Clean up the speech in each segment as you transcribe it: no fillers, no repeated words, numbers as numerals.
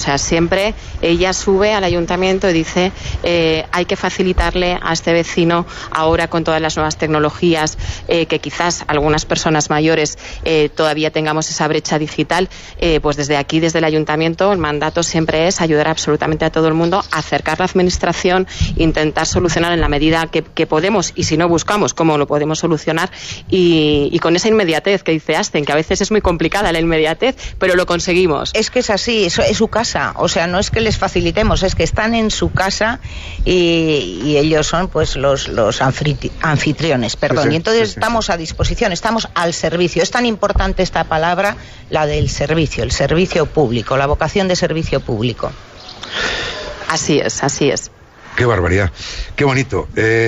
O sea, siempre ella sube al ayuntamiento y dice hay que facilitarle a este vecino ahora con todas las nuevas tecnologías, que quizás algunas personas mayores todavía tengamos esa brecha digital, pues desde aquí, desde el ayuntamiento, el mandato siempre es ayudar absolutamente a todo el mundo, acercar la administración, intentar solucionar en la medida que podemos, y si no buscamos cómo lo podemos solucionar, y con esa inmediatez que dice Asten, que a veces es muy complicada la inmediatez, pero lo conseguimos. Es que es así, eso es su casa. O sea, no es que les facilitemos, es que están en su casa y ellos son pues los anfitriones, perdón. Sí. Y entonces estamos a disposición, estamos al servicio. Es tan importante esta palabra, la del servicio, el servicio público, la vocación de servicio público. Así es, así es. Qué barbaridad, qué bonito.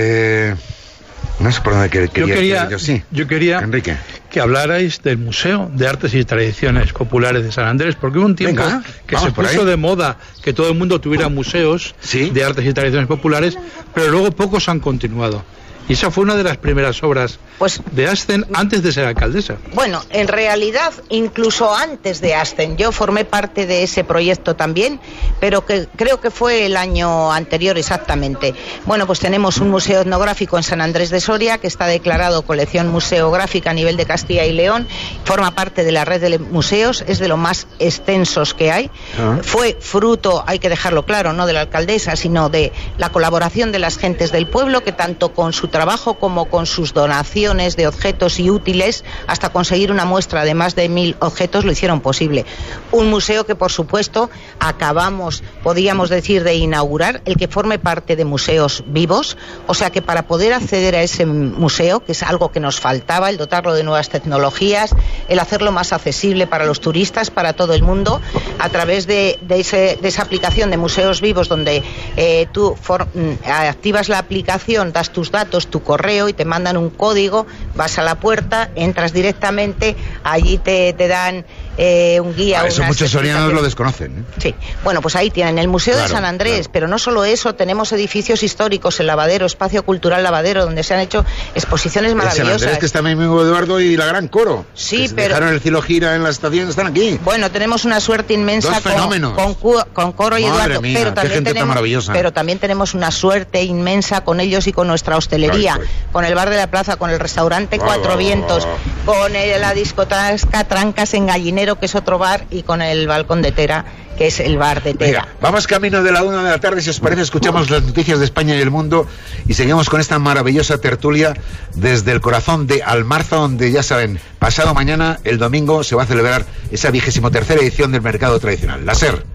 No sé por dónde quería yo quería Enrique, que hablarais del Museo de Artes y Tradiciones Populares de San Andrés, porque hubo un tiempo que se puso de moda que todo el mundo tuviera museos de artes y tradiciones populares, pero luego pocos han continuado. Y esa fue una de las primeras obras de Asten antes de ser alcaldesa. Bueno, en realidad, incluso antes de Asten, yo formé parte de ese proyecto también, pero que creo que fue el año anterior exactamente. Bueno, pues tenemos un museo etnográfico en San Andrés de Soria, que está declarado colección museográfica a nivel de Castilla y León, forma parte de la red de museos, es de los más extensos que hay. Fue fruto, hay que dejarlo claro, no de la alcaldesa, sino de la colaboración de las gentes del pueblo, que tanto con su trabajo como con sus donaciones de objetos y útiles, hasta conseguir una muestra de más de 1000 objetos, lo hicieron posible. Un museo que, por supuesto, acabamos, podríamos decir, de inaugurar, el que forme parte de Museos Vivos, o sea que para poder acceder a ese museo, que es algo que nos faltaba, el dotarlo de nuevas tecnologías, el hacerlo más accesible para los turistas, para todo el mundo, a través de esa aplicación de Museos Vivos, donde tú activas la aplicación, das tus datos, tu correo, y te mandan un código, vas a la puerta, entras directamente, allí te dan un guía. Eso muchos sorianos lo desconocen, ¿eh? Sí, bueno, pues ahí tienen el Museo de San Andrés, pero no solo eso, tenemos edificios históricos, el Lavadero, Espacio Cultural Lavadero, donde se han hecho exposiciones maravillosas. San Andrés, que está mi amigo Eduardo y la Gran Coro. Sí, que pero dejaron el cielo gira en la estación, están aquí. Bueno, tenemos una suerte inmensa con Coro y Madre Eduardo, mía, pero también tenemos una suerte inmensa con ellos y con nuestra hostelería, con el bar de la plaza, con el restaurante Cuatro Vientos, con la discoteca Trancas en Gallinero, que es otro bar, y con el balcón de Tera, que es el bar de Tera. Venga, vamos camino de la 1 de la tarde, si os parece, escuchamos las noticias de España y el mundo y seguimos con esta maravillosa tertulia desde el corazón de Almarza, donde, ya saben, pasado mañana, el domingo, se va a celebrar esa 23ª edición del Mercado Tradicional. La SER.